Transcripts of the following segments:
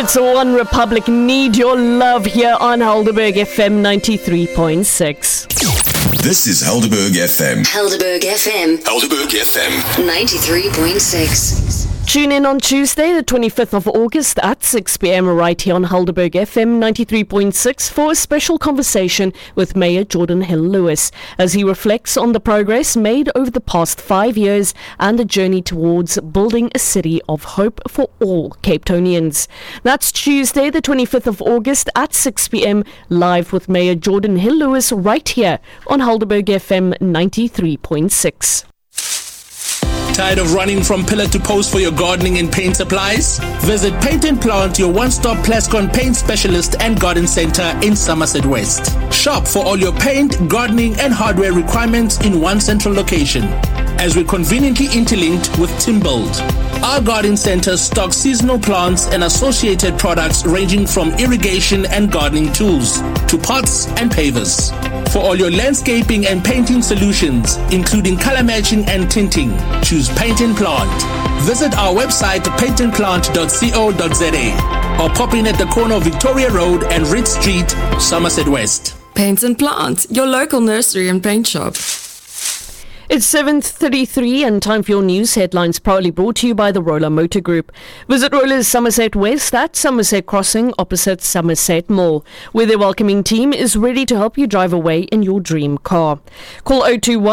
It's One Republic, Need Your Love here on Helderberg FM 93.6. This is Helderberg FM. Helderberg FM. Helderberg FM. 93.6. Tune in on Tuesday, the 25th of August at 6 p.m. right here on Helderberg FM 93.6 for a special conversation with Mayor Jordan Hill-Lewis as he reflects on the progress made over the past 5 years and the journey towards building a city of hope for all Cape Townians. That's Tuesday, the 25th of August at 6 p.m. live with Mayor Jordan Hill-Lewis right here on Helderberg FM 93.6. Tired of running from pillar to post for your gardening and paint supplies? Visit Paint and Plant, your one-stop Plascon paint specialist and garden center in Somerset West. Shop for all your paint, gardening and hardware requirements in one central location, as we're conveniently interlinked with Timbuild. Our garden center stocks seasonal plants and associated products ranging from irrigation and gardening tools to pots and pavers. For all your landscaping and painting solutions, including color matching and tinting, choose Paint and Plant. Visit our website paintandplant.co.za or pop in at the corner of Victoria Road and Ridge Street, Somerset West. Paint and Plant, your local nursery and paint shop. It's 7:33 and time for your news headlines, proudly brought to you by the Roller Motor Group. Visit Roller's Somerset West at Somerset Crossing opposite Somerset Mall, where their welcoming team is ready to help you drive away in your dream car. Call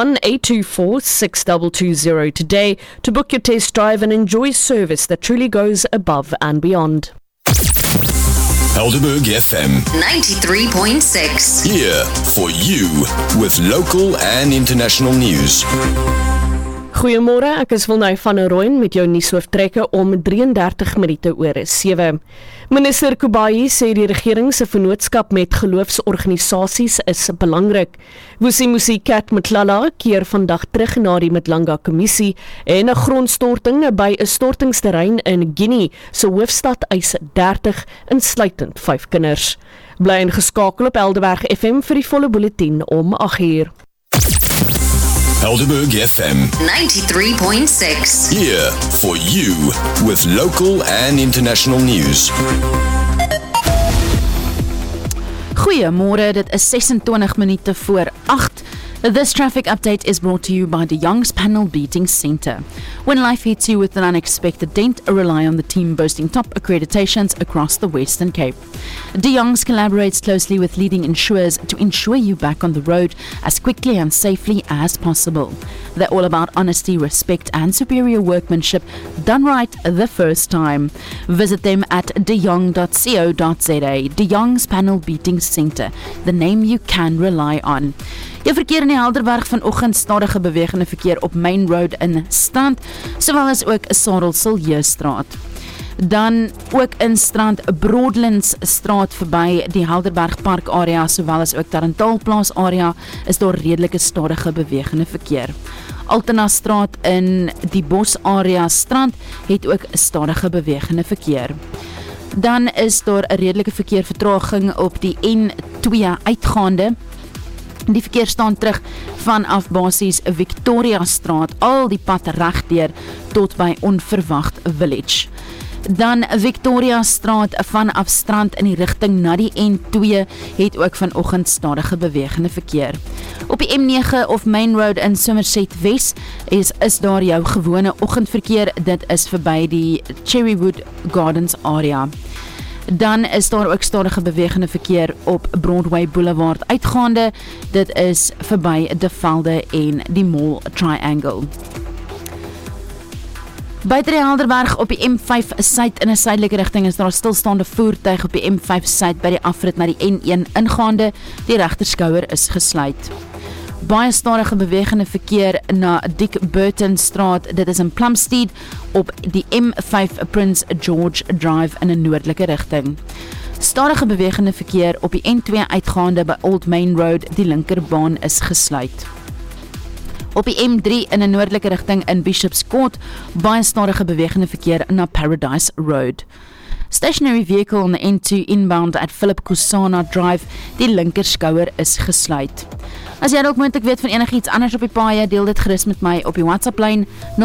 021-824-6220 today to book your test drive and enjoy service that truly goes above and beyond. Helderberg FM 93.6. here for you with local and international news. Goeiemôre, ek is Wilnou van der Rooyen met jou nuushooftrekke om 33 minute oor 7. Minister Kubayi sê die regering se vennootskap met geloofsorganisasies is belangrik. Vusimusi Kat Mtlala keer vandag terug na die Mtlanga Kommissie en 'n grondstorting by 'n stortingsterrein in Guinea se hoofstad eis 30 insluitend 5 kinders. Bly ingeskakel op Helderberg FM vir die volle bulletin om 8:00. Helderberg FM 93.6. here for you with local and international news. Goeiemôre, dit is 26 minute voor 8. This traffic update is brought to you by De Young's Panel Beating Centre. When life hits you with an unexpected dent, rely on the team boasting top accreditations across the Western Cape. De Young's collaborates closely with leading insurers to ensure you back on the road as quickly and safely as possible. They're all about honesty, respect and superior workmanship done right the first time. Visit them at deyoung.co.za. De Young's Panel Beating Centre, the name you can rely on. Jou verkeer in die Helderberg vanoggend stadige bewegende verkeer op Main Road in Strand, sowel as ook Sarel-Siljestraat. Dan ook in Strand Broadlands straat verby die Helderberg Park area, sowel as ook Tarentaalplaas area, is daar redelike stadige bewegende verkeer. Altena straat in die Bos area Strand het ook stadige bewegende verkeer. Dan is daar 'n redelike verkeervertraging op die N2 uitgaande. Die verkeer staan terug vanaf basies Victoria Straat, al die pad regdeur tot by Onverwacht Village. Dan Victoria Straat vanaf Strand in die rigting na die N2 het ook vanoggend stadige bewegende verkeer. Op die M9 of Main Road in Somerset West is daar jou gewone oggendverkeer, dit is verby die Cherrywood Gardens area. Dan is daar ook stadige bewegende verkeer op Broadway Boulevard uitgaande. Dit is verby De Velde en die Mall Triangle. Buiten die Helderberg op die M5 Suid in 'n suidelike rigting is daar 'n stilstaande voertuig op die M5 Suid by die afrit na die N1 ingaande. Die regterskouer is gesluit. Baie stadige bewegende verkeer na Dick Burton Straat, dit is in Plumstead op die M5 Prince George Drive in 'n noordelike rigting. Stadige bewegende verkeer op die N2 uitgaande by Old Main Road, die linkerbaan is gesluit. Op die M3 in 'n noordelike rigting in Bishop's Court, baie stadige bewegende verkeer na Paradise Road. Stationary vehicle on the N2 inbound at Philip Kusana Drive. Die linkerskouer is gesluit. As jy dalk moontlik weet van enigiets anders op die paaie, deel dit gerus met my op die WhatsApp-lyn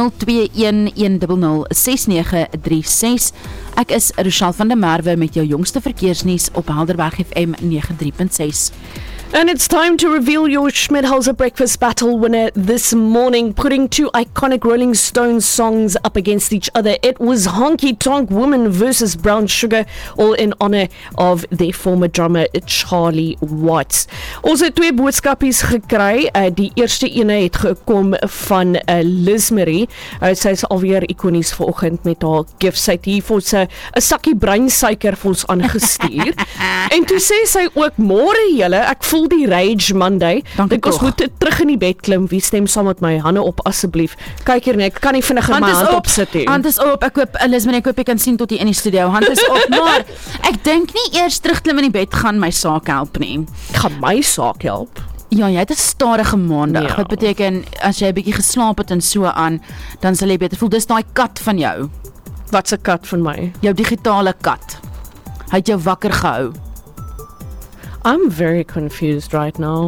0211006936. Ek is Rochelle van der Merwe met jou jongste verkeersnuus op Helderberg FM 93.6. And it's time to reveal your Schmidhauser Breakfast Battle winner this morning, putting two iconic Rolling Stones songs up against each other. It was Honky Tonk Woman versus Brown Sugar, all in honor of their former drummer Charlie Watts. Ons het twee boodskapies gekry. Die eerste ene het gekom van Liz Marie. Sy is alweer ikonies vanoggend met haar gift. Sy het hier vir ons 'n sakkie breinsuiker vir ons aangestuur. En toe sê sy ook, môre julle, ek voel die Rage Monday. Ek ons moet terug in die bed klim. Wie stem saam met my? Hande op asseblief. Kyk hier net, ek kan nie vinniger my hand op sit nie. Hand is op. Ek hoop Lisman, ek hoop jy kan sien tot hier in die studio. Hand is op, maar ek dink nie eers terugklim in die bed gaan my saak help nie. Gaan my saak help? Ja, jy het 'n stadige maandag. Ja. Wat beteken as jy 'n bietjie geslaap het en so aan, dan sal jy beter voel. Dis daai kat van jou. Wat's 'n kat van my? Jou digitale kat. Hy het jou wakker gehou. I'm very confused right now.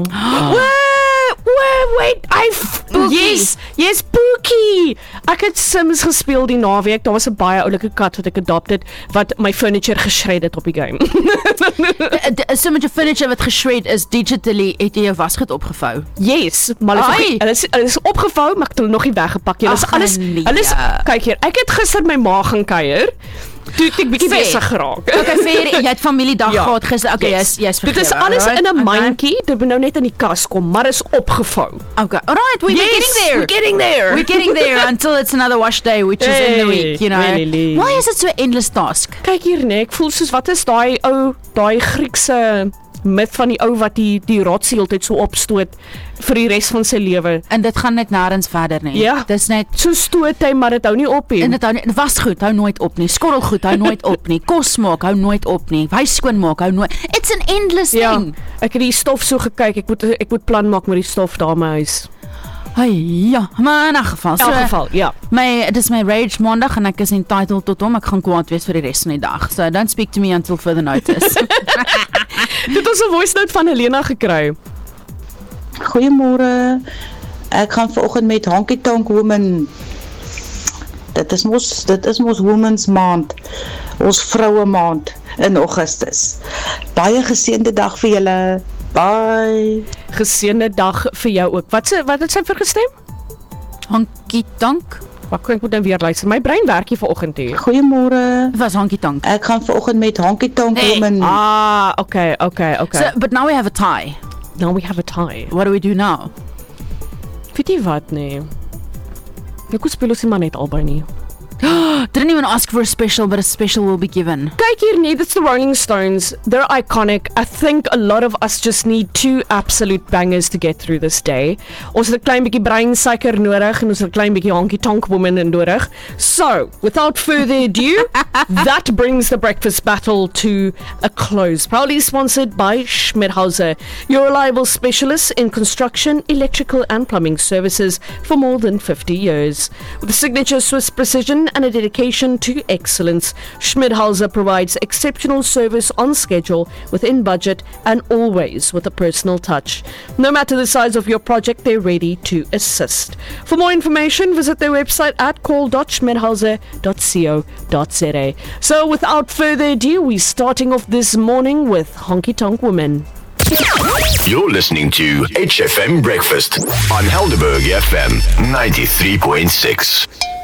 Wait, Yes, Pookie. Ek het Sims gespeel die naweek. Daar was 'n baie oulike kat wat ek adopt het, wat my furniture geshred het op die game. So met jou furniture wat geshred is digitally, het jy jou wasgoed opgevou? Yes, maar hulle is opgevou, maar ek het hulle nog nie weggepak nie. Hulle is, kyk hier, ek het gister my ma gaan kuier. Toe ek bietjie besig geraak. Okay, fair, jy het familiedag gehad gister. Okay, jy's vergewe. Dit is alles in 'n mandjie, dit moet nou net in die kas kom, maar is opgevou. Okay, alright, we're getting there until it's another wash day, which is in the week, you know. Really. Why is it so endless task? Kyk hier nee, ek voel soos wat is daai Griekse myth van die ou wat die rots heeltyd so opstoot vir die res van sy lewe. En dit gaan net nêrens verder nie. Ja. Dis net so stoot hy, maar dit hou nie op nie. En dit hou nie, wasgoed hou nooit op nie. Skottelgoed hou nooit op nie. Kos maak hou nooit op nie. Huis skoon maak hou nooit. It's an endless thing. Ek het die stof so gekyk. Ek moet plan maak met die stof daar in my huis. Ja, maar in 'n geval. Ja. Dis my Rage Maandag en ek is entitled tot hom. Ek gaan kwaad wees vir die res van die dag. So don't speak to me until further notice. Dit is 'n voice note van Helena gekry. Goeiemôre. Ek gaan vanoggend met Honky Tonk Woman. Dit is mos Women's Maand. Ons vroue maand in Augustus. Baie geseënde dag vir julle. Bye. Geseënde dag vir jou ook. Wat het sy vergestem? Honky Tonk. Wag, ek moet nou weer luister. My brein werk hier vanoggend hier. Goeiemôre. Dit was Honky Tonk. Ek gaan vanoggend met Honky Tonk Woman. Okay. So, but now we have a tie. What do we do now? Weet jy wat nee? Ek speel ons maar net albei nie. Didn't even ask for a special, but a special will be given. Kyk hier nee, that's the Rolling Stones. They're iconic. I think a lot of us just need two absolute bangers to get through this day. Ons het 'n klein bietjie breinsuiker nodig en ons het 'n klein bietjie Honky Tonk Woman nodig. So, without further ado, that brings the breakfast battle to a close. Proudly sponsored by Schmidhauser, your reliable specialist in construction, electrical and plumbing services for more than 50 years. With a signature Swiss precision and a dedication to excellence, Schmidhauser provides exceptional service on schedule, within budget, and always with a personal touch. No matter the size of your project, they're ready to assist. For more information, visit their website at call.schmidhauser.co.za. So without further ado, we're starting off this morning with Honky Tonk Woman. You're listening to HFM Breakfast on Helderberg FM 93.6.